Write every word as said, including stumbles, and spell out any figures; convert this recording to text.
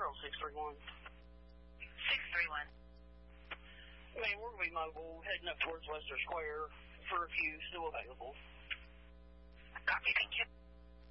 Pearl six three one. six three one. Man, we're going to be mobile, heading up towards Leicester Square for a few still available. Copy, thank you.